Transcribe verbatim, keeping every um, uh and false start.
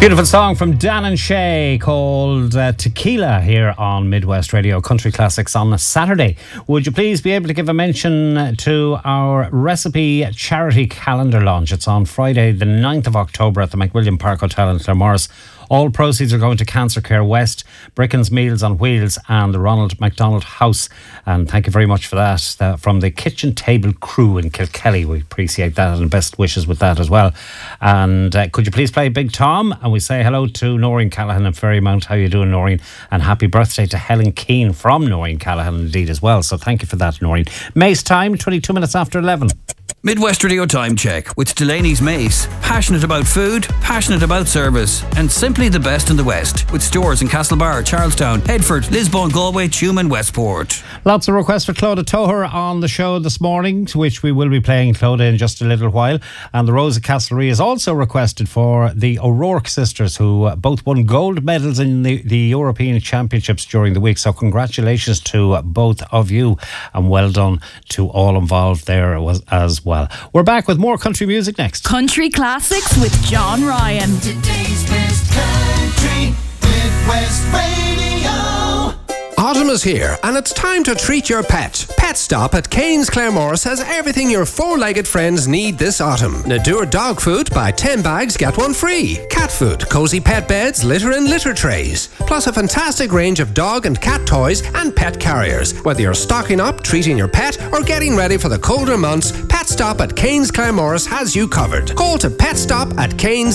Beautiful song from Dan and Shay called uh, Tequila here on Midwest Radio Country Classics on a Saturday. Would you please be able to give a mention to our recipe charity calendar launch? It's on Friday the ninth of October at the McWilliam Park Hotel in Claremorris. All proceeds are going to Cancer Care West, Bricken's Meals on Wheels and the Ronald McDonald House. And thank you very much for that. Uh, from the Kitchen Table crew in Kilkelly. We appreciate that and best wishes with that as well. And uh, could you please play Big Tom? And we say hello to Noreen Callahan in Ferrymount. How you doing, Noreen? And happy birthday to Helen Keane from Noreen Callahan indeed as well. So thank you for that, Noreen. Mace time, twenty-two minutes after eleven. Midwest Radio Time Check with Delaney's Mace. Passionate about food, passionate about service, and simply the best in the West. With stores in Castlebar, Charlestown, Headford, Lisbon, Galway, Tuam and Westport. Lots of requests for Clodagh Toher on the show this morning, to which we will be playing Clodagh in just a little while. And the Rose of Castlerea is also requested for the O'Rourke sisters, who both won gold medals in the, the European Championships during the week. So congratulations to both of you and well done to all involved there as well. We're back with more country music next. Country Classics with John Ryan. Today's best country, Midwest Radio. Autumn is here and it's time to treat your pet. Pet Stop at Cairns Claremorris has everything your four-legged friends need this autumn. Nadur dog food, buy ten bags, get one free. Cat food, cozy pet beds, litter and litter trays. Plus a fantastic range of dog and cat toys and pet carriers. Whether you're stocking up, treating your pet or getting ready for the colder months, Pet Stop at Cairns Claremorris has you covered. Call to Pet Stop at Cairns